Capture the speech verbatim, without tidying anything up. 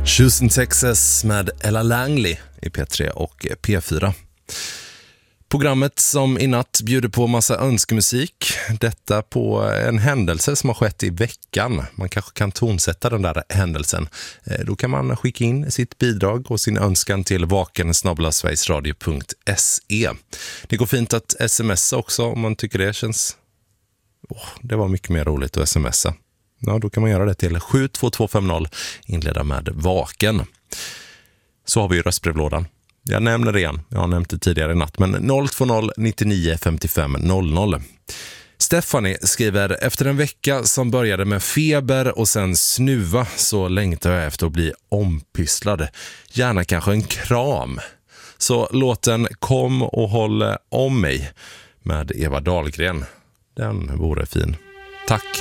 Houston, Texas med Ella Langley i P tre och P fyra. Programmet som i natt bjuder på massa önskemusik. Detta på en händelse som har skett i veckan. Man kanske kan tonsätta den där händelsen. Då kan man skicka in sitt bidrag och sin önskan till vaken snabel-a sverigesradio punkt se. Det går fint att smsa också om man tycker det känns... Oh, det var mycket mer roligt att smsa. Ja, då kan man göra det till sju två två fem noll, inleda med vaken. Så har vi ju röstbrevlådan. Jag nämner det igen, jag har nämnt det tidigare i natt, men noll två noll nittionio femtiofem noll noll. Stephanie skriver, efter en vecka som började med feber och sen snuva så längtar jag efter att bli ompysslad. Gärna kanske en kram. Så låten Kom och håll om mig med Eva Dahlgren. Den vore fin. Tack.